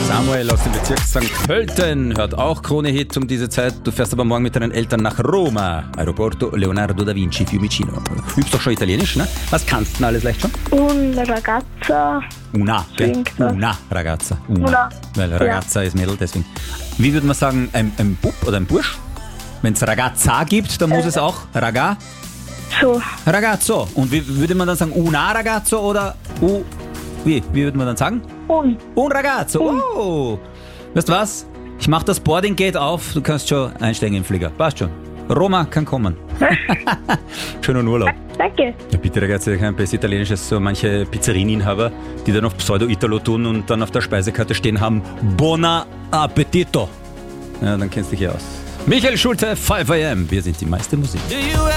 Samuel aus dem Bezirk St. Pölten hört auch Krone-Hit um diese Zeit. Du fährst aber morgen mit deinen Eltern nach Roma. Aeroporto Leonardo da Vinci Fiumicino. Übst doch schon Italienisch, ne? Was kannst du denn alles leicht schon? Un ragazza. Una, gell? Irgendwas. Una, Ragazza. Una. Weil Ragazza ist Mädel, deswegen. Wie würde man sagen, ein Bub oder ein Bursch? Wenn es Ragazza gibt, dann muss es auch So. Ragazzo. Und wie würde man dann sagen, una ragazzo oder wie würde man dann sagen? Un ragazzo. Oh. Weißt du was? Ich mach das Boarding Gate auf, du kannst schon einsteigen im Flieger. Passt schon. Roma kann kommen. Schönen Urlaub. Danke. Ja, bitte ragazzi, kein besser Italienisch als so manche Pizzerieninhaber, die dann auf Pseudo-Italo tun und dann auf der Speisekarte stehen haben, Buon Appetito. Ja, dann kennst du dich ja aus. Michael Schulte, 5 AM. Wir sind die meiste Musik.